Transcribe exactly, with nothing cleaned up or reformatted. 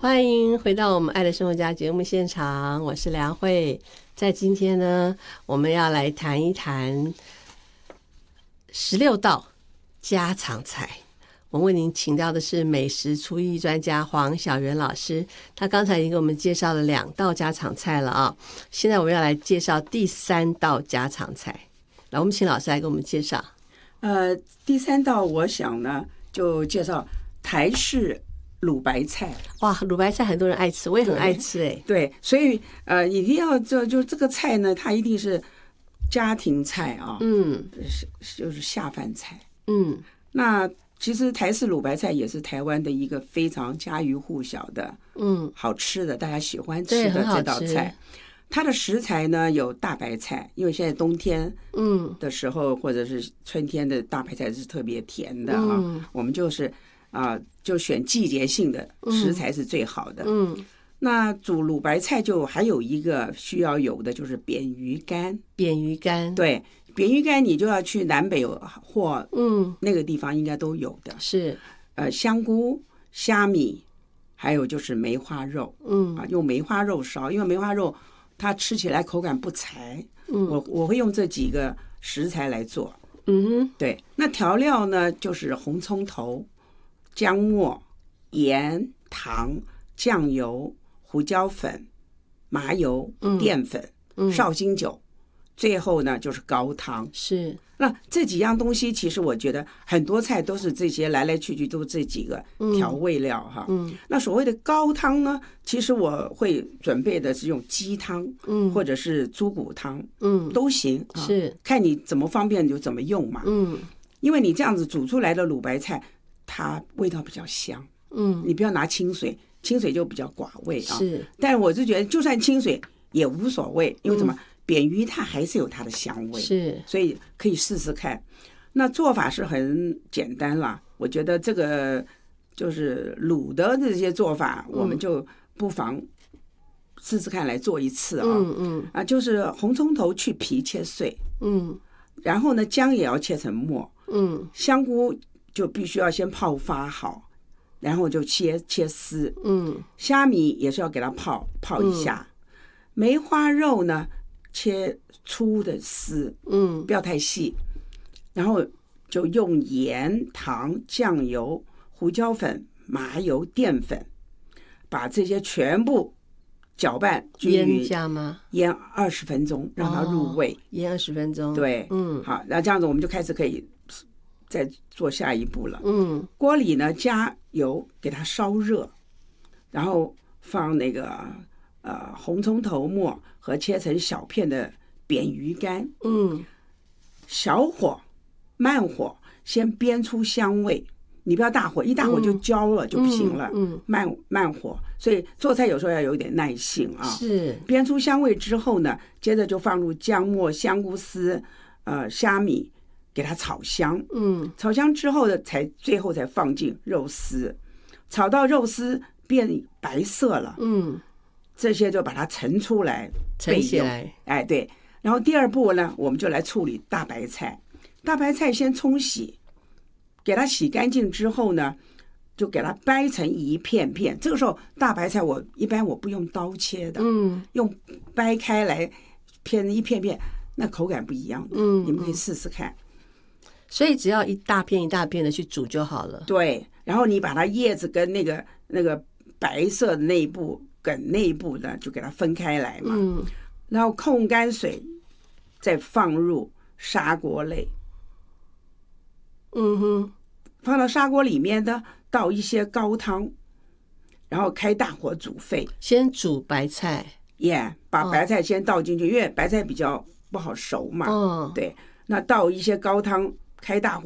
欢迎回到我们爱的生活家节目现场，我是梁慧。在今天呢，我们要来谈一谈十六道家常菜。我为您请到的是美食厨艺专家黄小媛老师，他刚才已经给我们介绍了两道家常菜了啊，现在我们要来介绍第三道家常菜。来，我们请老师来给我们介绍。 呃，第三道我想呢，就介绍台式卤白菜。 哇，卤白菜很多人爱吃，我也很爱吃哎、欸。 对，所以呃，一定要就就这个菜呢，它一定是家庭菜啊， 嗯， 就是下饭菜。 嗯， 那其实台式卤白菜也是台湾的一个非常家喻户晓的，嗯，好吃的，大家喜欢吃的这道菜。它的食材呢有大白菜，因为现在冬天嗯的时候，或者是春天的大白菜是特别甜的啊，嗯、我们就是啊、呃、就选季节性的食材是最好的。嗯，嗯那煮卤白菜就还有一个需要有的就是扁鱼干。 扁鱼干， 对，扁鱼干你就要去南北或嗯那个地方应该都有的。是，呃，香菇、虾米，还有就是梅花肉。嗯啊，用梅花肉烧，因为梅花肉它吃起来口感不柴，嗯，我我会用这几个食材来做，嗯哼，对。那调料呢，就是红葱头、姜末、盐、糖、酱油、胡椒粉、麻油、淀粉、嗯、绍兴酒，最后呢就是高汤。是。那这几样东西，其实我觉得很多菜都是这些来来去去都是这几个调味料哈。嗯。那所谓的高汤呢，其实我会准备的是用鸡汤，嗯，或者是猪骨汤，嗯，都行。是。看你怎么方便就怎么用嘛。嗯。因为你这样子煮出来的卤白菜，它味道比较香。嗯。你不要拿清水，清水就比较寡味啊。是。但是我是觉得，就算清水也无所谓，因为什么？嗯扁鱼它还是有它的香味，是，所以可以试试看。那做法是很简单啦，我觉得这个就是卤的这些做法，我们就不妨试试看来做一次啊。嗯嗯啊，就是红葱头去皮切碎，嗯，然后呢姜也要切成末，嗯，香菇就必须要先泡发好，然后就切切丝，嗯，虾米也是要给它泡泡一下，嗯、梅花肉呢。切粗的丝，嗯，不要太细，然后就用盐、糖、酱油、胡椒粉、麻油、淀粉，把这些全部搅拌均匀。 腌下吗？ 腌二十分钟，让它入味。哦、 腌二十分钟。 对，嗯，好，那这样子我们就开始可以再做下一步了。嗯，锅里呢加油，给它烧热，然后放那个。呃，红葱头末和切成小片的扁鱼干，嗯，小火慢火先煸出香味，你不要大火，一大火就焦了、嗯、就不行了，嗯，慢慢火，所以做菜有时候要有点耐性啊。是，煸出香味之后呢，接着就放入姜末、香菇丝、呃虾米，给它炒香，嗯，炒香之后呢，才最后才放进肉丝，炒到肉丝变白色了，嗯。这些就把它盛出来， 盛起来。 哎，对。然后第二步呢，我们就来处理大白菜。大白菜先冲洗，给它洗干净之后呢，就给它掰成一片片。这个时候大白菜我一般我不用刀切的，嗯，用掰开来片一片片，那口感不一样的。嗯，你们可以试试看。 所以只要一大片一大片的去煮就好了。 对，然后你把它叶子跟那个那个白色的那一部。梗内部呢，就给它分开来嘛，嗯，然后控干水，再放入砂锅内，嗯哼，放到砂锅里面呢，倒一些高汤，然后开大火煮沸， 先煮白菜， 耶、yeah, ，把白菜先倒进去，哦、因为白菜比较不好熟嘛，嗯，对，那倒一些高汤，开大火。